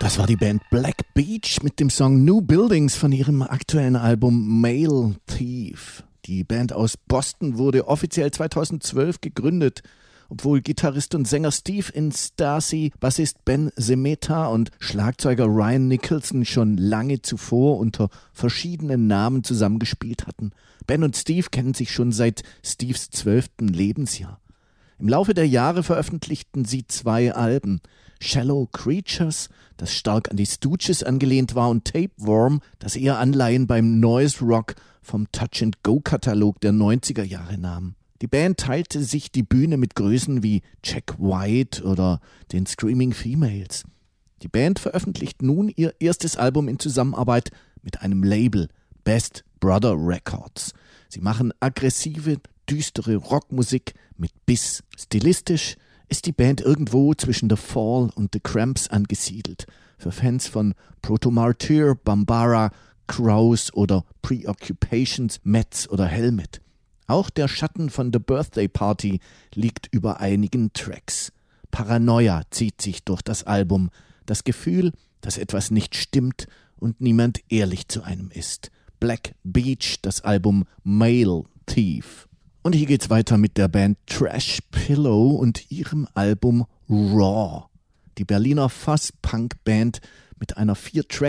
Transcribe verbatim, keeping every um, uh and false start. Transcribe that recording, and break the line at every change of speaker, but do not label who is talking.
Das war die Band Black Beach mit dem Song New Buildings von ihrem aktuellen Album Male Thief. Die Band aus Boston wurde offiziell zweitausendzwölf gegründet, obwohl Gitarrist und Sänger Steve Instasi, Bassist Ben Semeta und Schlagzeuger Ryan Nicholson schon lange zuvor unter verschiedenen Namen zusammengespielt hatten. Ben und Steve kennen sich schon seit Steves zwölften Lebensjahr. Im Laufe der Jahre veröffentlichten sie zwei Alben: Shallow Creatures, das stark an die Stooges angelehnt war, und Tapeworm, das eher Anleihen beim Noise Rock vom Touch-and-Go-Katalog der neunziger Jahre nahm. Die Band teilte sich die Bühne mit Größen wie Jack White oder den Screaming Females. Die Band veröffentlicht nun ihr erstes Album in Zusammenarbeit mit einem Label, Best Brother Records. Sie machen aggressive, düstere Rockmusik mit Biss. Stilistisch ist die Band irgendwo zwischen The Fall und The Cramps angesiedelt. Für Fans von Proto-Martyr, Bambara, Crows oder Preoccupations, Metz oder Helmet. Auch der Schatten von The Birthday Party liegt über einigen Tracks. Paranoia zieht sich durch das Album. Das Gefühl, dass etwas nicht stimmt und niemand ehrlich zu einem ist. Black Beach, das Album Male Thief. Und hier geht's weiter mit der Band Trash Pillow und ihrem Album Raw. Die Berliner Fuzz-Punk-Band mit einer vier Track